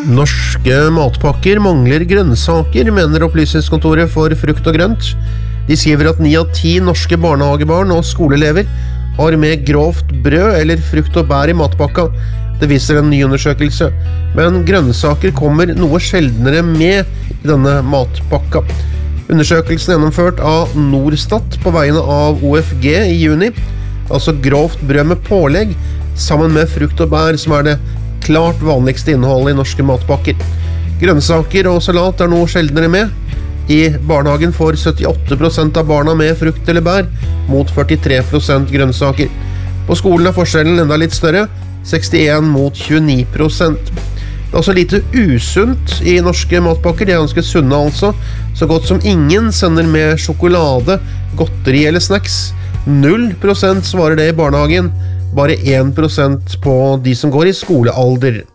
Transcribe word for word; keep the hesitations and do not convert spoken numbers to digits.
Norske matpakker mangler grønnsaker, mener Opplysningskontoret for frukt og grønt. De skriver at ni av ti norske barnehagebarn og skoleelever har med grovt brød eller frukt og bær i matpakka. Det viser en ny undersøkelse, men grønnsaker kommer noe sjeldnere med i denne matpakka. Undersøkelsen er gjennomført av Norstat på vegne av O F G i juni, altså grovt brød med pålegg, sammen med frukt og bær som er det klart vanligste innholdet i norske matpakker. Grønnsaker og salat er noe sjeldnere med. I barnehagen får syttiåtte prosent av barna med frukt eller bær, mot førtitre prosent grønnsaker. På skolen er forskjellen enda litt større, sekstien mot tjueni prosent. Det er også lite usunt i norske matpakker, de er ganske sunne altså. Så godt som ingen sender med sjokolade, godteri eller snacks. Null prosent svarer det i barnehagen, bare én prosent på de som går i skolealder.